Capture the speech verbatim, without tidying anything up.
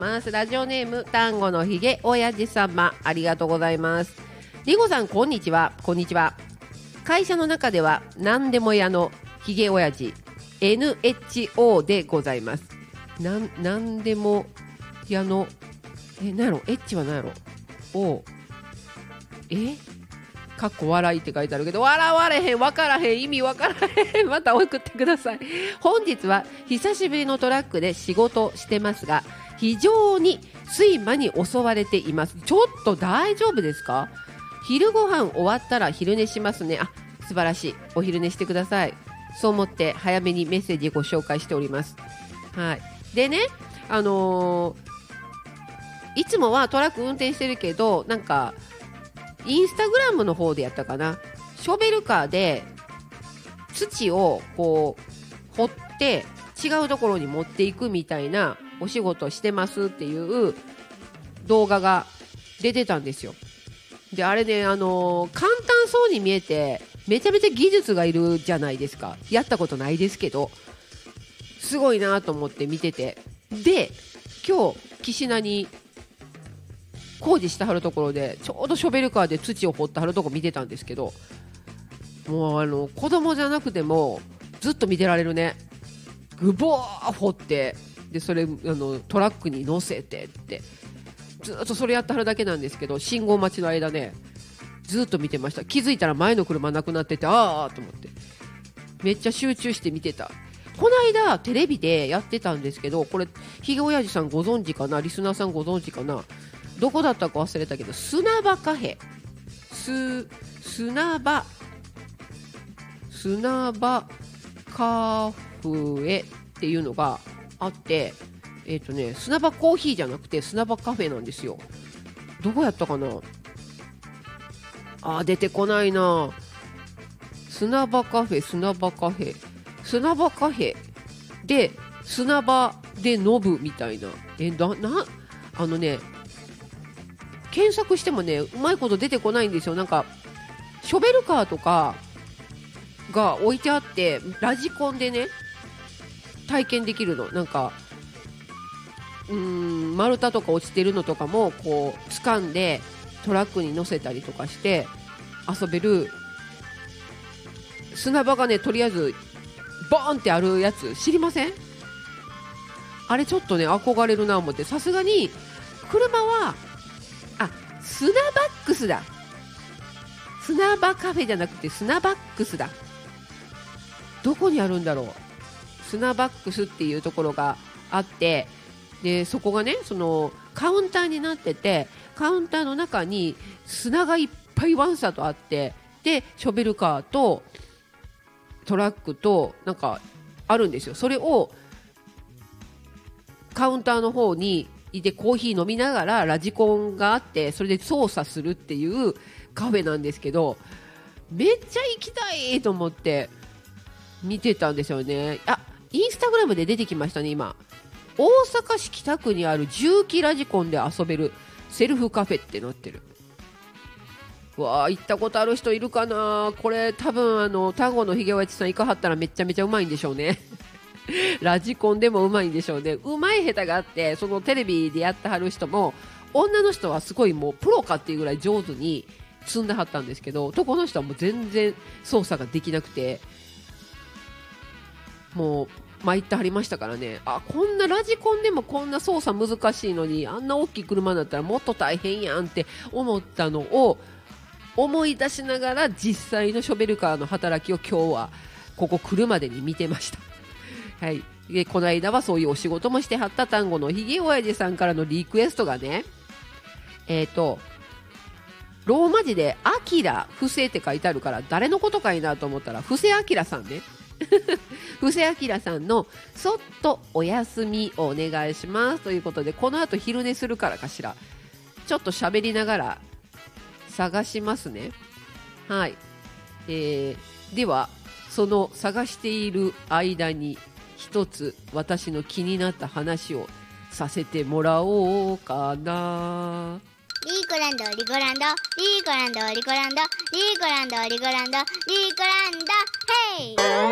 ます。ラジオネーム単語のひげおやじ様、ありがとうございます。りごさん、こんにちは。こんにちは。会社の中では何でも屋のひげおやじ エヌエイチオー でございます。なん、なんでも屋のえ、なんやろ、エッチはなんやろ、おえかっこ笑いって書いてあるけど、笑われへん、わからへん、意味わからへん。また送ってください。本日は久しぶりのトラックで仕事してますが、非常に睡魔に襲われています。ちょっと大丈夫ですか？昼ご飯終わったら昼寝しますね。あ、素晴らしい。お昼寝してください。そう思って早めにメッセージご紹介しております。はい。でね、あのー、いつもはトラック運転してるけど、なんかインスタグラムの方でやったかな、ショベルカーで土をこう掘って違うところに持っていくみたいなお仕事してますっていう動画が出てたんですよ。で、あれね、あのー、簡単そうに見えてめちゃめちゃ技術がいるじゃないですか。やったことないですけどすごいなと思って見てて、で今日岸名に工事してはるところでちょうどショベルカーで土を掘ってはるとこ見てたんですけど、もうあの子供じゃなくてもずっと見てられるね。グボー掘って、でそれあのトラックに乗せてってずっとそれやってはるだけなんですけど、信号待ちの間ねずっと見てました。気づいたら前の車なくなってて、あーと思ってめっちゃ集中して見てた。この間テレビでやってたんですけど、これひげおやじさんご存知かな、リスナーさんご存知かな、どこだったか忘れたけど、砂場カフェ、す砂場砂場カフェっていうのがあって、えっとね、砂場コーヒーじゃなくて砂場カフェなんですよ。どこやったかなあ、出てこないな。砂場カフェ、砂場カフェ、砂場カフェで砂場で飲むみたいな、えななあのね検索してもねうまいこと出てこないんですよ。なんかショベルカーとかが置いてあってラジコンでね体験できるの。なんかうーん丸太とか落ちてるのとかもこう掴んでトラックに乗せたりとかして遊べる砂場がね、とりあえずボーンってあるやつ知りません？あれちょっとね憧れるな思って、さすがに車はあ、砂バックスだ。砂場カフェじゃなくて砂バックスだ。どこにあるんだろう。砂バックスっていうところがあって、でそこがねそのカウンターになってて、カウンターの中に砂がいっぱいワンサとあって、でショベルカーとトラックとなんかあるんですよ。それをカウンターの方にいてコーヒー飲みながらラジコンがあって、それで操作するっていうカフェなんですけど、めっちゃ行きたいと思って見てたんですよね。あ、インスタグラムで出てきましたね。今大阪市北区にある重機ラジコンで遊べるセルフカフェってなってる。わあ、行ったことある人いるかな。これ多分あの単語のひげおやじさん行かはったらめちゃめちゃうまいんでしょうね。ラジコンでもうまいんでしょうね。うまい下手があって、そのテレビでやってはる人も女の人はすごいもうプロかっていうぐらい上手に積んではったんですけど、男の人はもう全然操作ができなくてもう参ってはりましたからね。あ、こんなラジコンでもこんな操作難しいのに、あんな大きい車だったらもっと大変やんって思ったのを思い出しながら、実際のショベルカーの働きを今日はここ来るまでに見てました。はい。でこの間はそういうお仕事もしてはった単語のひげおやじさんからのリクエストがね、えっとローマ字でアキラ布施って書いてあるから誰のことかいなと思ったら、布施アキラさんね。布施明さんのそっとお休みをお願いしますということで、この後昼寝するからかしら、ちょっと喋りながら探しますね。はい、えー、ではその探している間に一つ私の気になった話をさせてもらおうかな。 リーコランドリコランドリーコランドリコランドリーコランドリコランドリーコランドヘイ